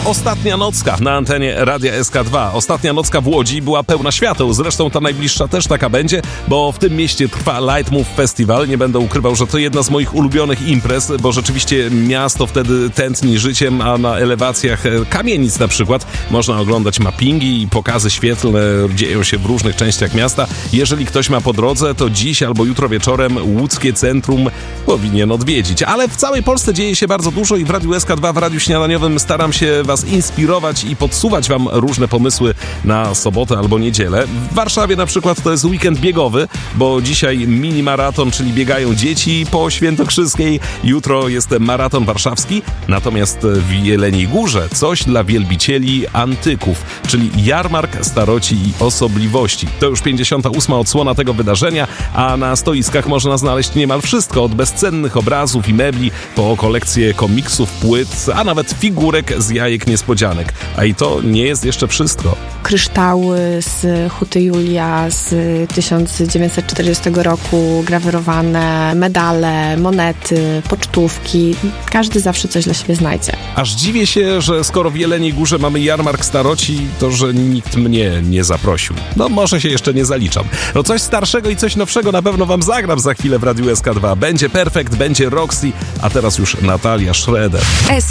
Ostatnia nocka na antenie Radia SK2. Ostatnia nocka w Łodzi była pełna świateł. Zresztą ta najbliższa też taka będzie, bo w tym mieście trwa Light Move Festival. Nie będę ukrywał, że to jedna z moich ulubionych imprez, bo rzeczywiście miasto wtedy tętni życiem, a na elewacjach kamienic na przykład można oglądać mappingi i pokazy świetlne dzieją się w różnych częściach miasta. Jeżeli ktoś ma po drodze, to dziś albo jutro wieczorem łódzkie centrum powinien odwiedzić. Ale w całej Polsce dzieje się bardzo dużo i w Radiu SK2, w Radiu Śniadaniowym staram się was inspirować i podsuwać wam różne pomysły na sobotę albo niedzielę. W Warszawie na przykład to jest weekend biegowy, bo dzisiaj mini maraton, czyli biegają dzieci po Świętokrzyskiej. Jutro jest maraton warszawski, natomiast w Jeleniej Górze coś dla wielbicieli antyków, czyli jarmark staroci i osobliwości. To już 58. odsłona tego wydarzenia, a na stoiskach można znaleźć niemal wszystko, od bezcennych obrazów i mebli po kolekcję komiksów, płyt, a nawet figurek z jajek niespodzianek. A i to nie jest jeszcze wszystko. Kryształy z Huty Julia z 1940 roku, grawerowane medale, monety, pocztówki. Każdy zawsze coś dla siebie znajdzie. Aż dziwię się, że skoro w Jeleniej Górze mamy jarmark staroci, to że nikt mnie nie zaprosił. No może się jeszcze nie zaliczam. No coś starszego i coś nowszego na pewno wam zagram za chwilę w Radiu SK2. Będzie Perfekt, będzie Roxy, a teraz już Natalia Schroeder.